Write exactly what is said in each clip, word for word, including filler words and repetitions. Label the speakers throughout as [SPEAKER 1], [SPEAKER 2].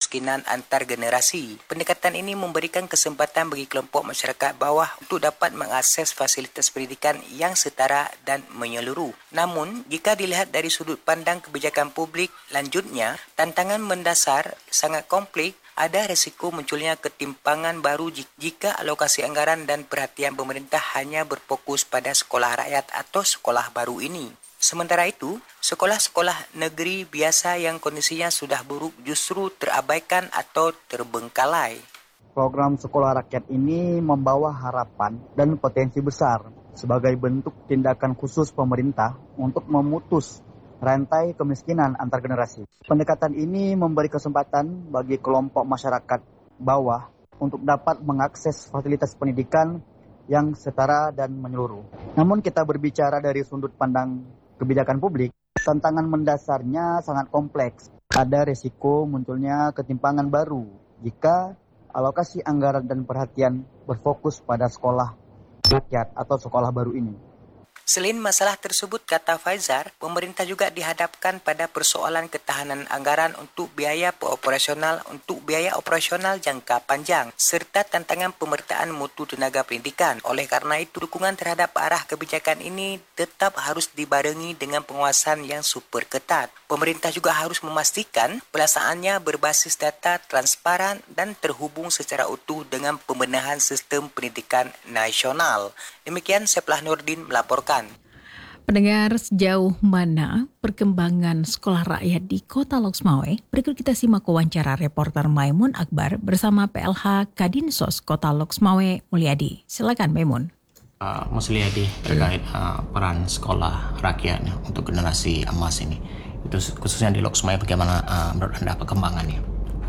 [SPEAKER 1] kemiskinan antar generasi. Pendekatan ini memberikan kesempatan bagi kelompok masyarakat bawah untuk dapat mengakses fasilitas pendidikan yang setara dan menyeluruh. Namun, jika dilihat dari sudut pandang kebijakan publik, lanjutnya, tantangan mendasar sangat kompleks. Ada risiko munculnya ketimpangan baru jika alokasi anggaran dan perhatian pemerintah hanya berfokus pada sekolah rakyat atau sekolah baru ini. Sementara itu, sekolah-sekolah negeri biasa yang kondisinya sudah buruk justru terabaikan atau terbengkalai.
[SPEAKER 2] Program sekolah rakyat ini membawa harapan dan potensi besar sebagai bentuk tindakan khusus pemerintah untuk memutus rantai kemiskinan antar generasi. Pendekatan ini memberi kesempatan bagi kelompok masyarakat bawah untuk dapat mengakses fasilitas pendidikan yang setara dan menyeluruh. Namun kita berbicara dari sudut pandang kebijakan publik, tantangan mendasarnya sangat kompleks. Ada risiko munculnya ketimpangan baru jika alokasi anggaran dan perhatian berfokus pada sekolah rakyat atau sekolah baru ini.
[SPEAKER 1] Selain masalah tersebut, kata Faizar, pemerintah juga dihadapkan pada persoalan ketahanan anggaran untuk biaya operasional untuk biaya operasional jangka panjang serta tantangan pemertaan mutu tenaga pendidikan. Oleh karena itu, dukungan terhadap arah kebijakan ini tetap harus dibarengi dengan penguasaan yang super ketat. Pemerintah juga harus memastikan pelaksanaannya berbasis data, transparan dan terhubung secara utuh dengan pembenahan sistem pendidikan nasional. Demikian Seplah Nurdin melaporkan.
[SPEAKER 3] Pendengar, sejauh mana perkembangan sekolah rakyat di Kota Loksmawe? Berikut kita simak wawancara reporter Maimun Akbar bersama P L H Kadinsos Kota Loksmawe Mulyadi. Silakan Maimun.
[SPEAKER 4] Uh, Mas Mulyadi, terkait uh, peran sekolah rakyat untuk generasi emas ini, itu khususnya di Loksmawe, bagaimana uh, menurut Anda perkembangannya?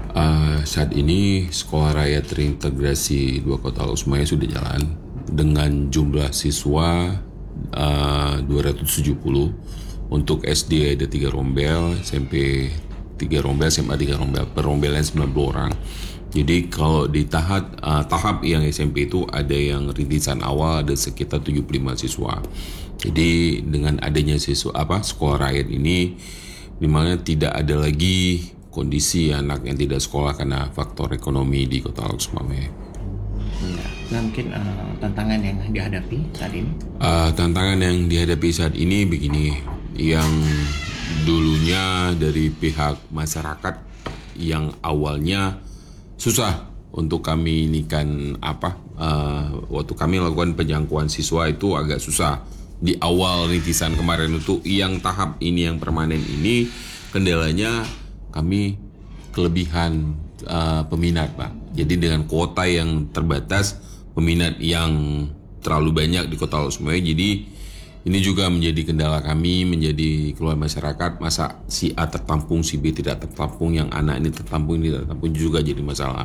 [SPEAKER 5] Uh, saat ini sekolah rakyat terintegrasi dua Kota Loksmawe sudah jalan dengan jumlah siswa uh, dua ratus tujuh puluh. Untuk S D ada tiga rombel, S M P tiga rombel, S M A tiga rombel, per rombelnya sembilan puluh orang. Jadi kalau di tahap uh, tahap yang S M P itu ada yang rintisan awal ada sekitar tujuh puluh lima siswa. Jadi dengan adanya siswa apa sekolah rakyat ini, dimana tidak ada lagi kondisi anak yang tidak sekolah karena faktor ekonomi di Kota Loksmawe.
[SPEAKER 4] Ya, nah mungkin uh, tantangan yang dihadapi saat ini?
[SPEAKER 5] Uh, tantangan yang dihadapi saat ini begini, yang dulunya dari pihak masyarakat yang awalnya susah untuk kami ini kan apa, uh, waktu kami lakukan penjangkauan siswa itu agak susah. Di awal rintisan kemarin itu yang tahap ini yang permanen ini kendalanya kami kelebihan uh, peminat Pak. Jadi dengan kuota yang terbatas, peminat yang terlalu banyak di Kota Loksmawe, jadi ini juga menjadi kendala kami, menjadi keluarga masyarakat. Masa si A tertampung, si B tidak tertampung, yang anak ini tertampung, ini tidak tertampung, juga jadi masalah.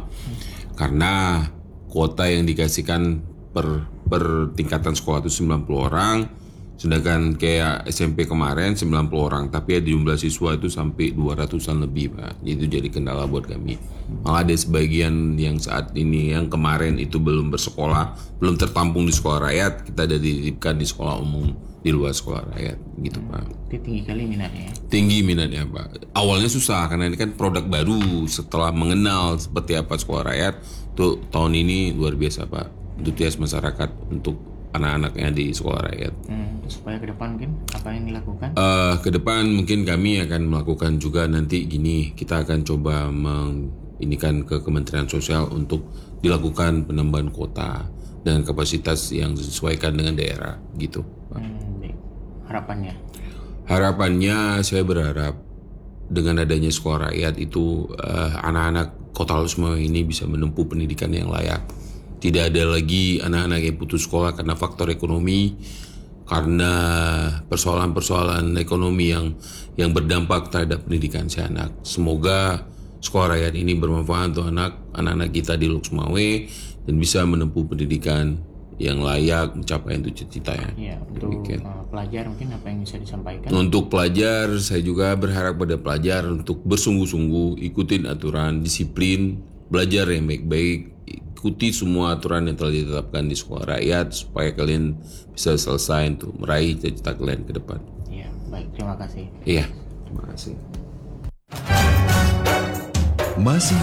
[SPEAKER 5] Karena kuota yang dikasihkan per, per tingkatan sekolah itu sembilan puluh orang, sedangkan kayak S M P kemarin sembilan puluh orang, tapi ada jumlah siswa itu sampai dua ratusan lebih Pak. Itu jadi kendala buat kami. Malah ada sebagian yang saat ini, yang kemarin itu belum bersekolah, belum tertampung di sekolah rakyat, kita ada dititipkan di sekolah umum di luar sekolah rakyat gitu Pak.
[SPEAKER 4] Itu tinggi kali minatnya?
[SPEAKER 5] Tinggi minatnya Pak. Awalnya susah karena ini kan produk baru, setelah mengenal seperti apa sekolah rakyat, tuh tahun ini luar biasa Pak. Antusias masyarakat untuk anak-anaknya di sekolah rakyat.
[SPEAKER 4] Hmm, supaya ke depan mungkin apa yang dilakukan?
[SPEAKER 5] Uh, ke depan mungkin kami akan melakukan juga nanti gini, kita akan coba menginikan ke Kementerian Sosial untuk dilakukan penambahan kuota dengan kapasitas yang disesuaikan dengan daerah gitu.
[SPEAKER 4] Hmm, baik. Harapannya?
[SPEAKER 5] Harapannya saya berharap dengan adanya sekolah rakyat itu uh, anak-anak Kota Loksmawe ini bisa menempuh pendidikan yang layak. Tidak ada lagi anak-anak yang putus sekolah karena faktor ekonomi, karena persoalan-persoalan ekonomi yang yang berdampak terhadap pendidikan si anak. Semoga sekolah rakyat ini bermanfaat untuk anak anak kita di Loksmawe dan bisa menempuh pendidikan yang layak, mencapai itu cita-citanya.
[SPEAKER 4] Ya, untuk uh, pelajar mungkin apa yang bisa disampaikan?
[SPEAKER 5] Untuk pelajar, saya juga berharap pada pelajar untuk bersungguh-sungguh, ikutin aturan, disiplin, belajar yang baik-baik, ikuti semua aturan yang telah ditetapkan di sekolah rakyat supaya kalian bisa selesai untuk meraih cita-cita kalian ke depan.
[SPEAKER 4] Iya, baik. Terima kasih.
[SPEAKER 5] Iya, terima kasih.
[SPEAKER 6] Masih